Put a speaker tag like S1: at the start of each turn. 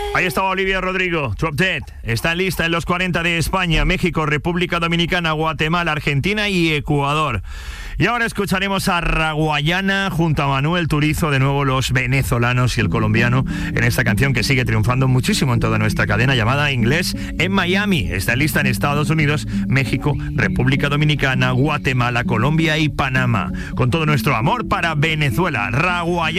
S1: Ahí estaba Olivia Rodrigo, Drop Dead. Está lista en los 40 de España, México, República Dominicana, Guatemala, Argentina y Ecuador. Y ahora escucharemos a Raguayana junto a Manuel Turizo, de nuevo los venezolanos y el colombiano, en esta canción que sigue triunfando muchísimo en toda nuestra cadena, llamada Inglés en Miami. Está lista en Estados Unidos, México, República Dominicana, Guatemala, Colombia y Panamá. Con todo nuestro amor para Venezuela, Raguayana.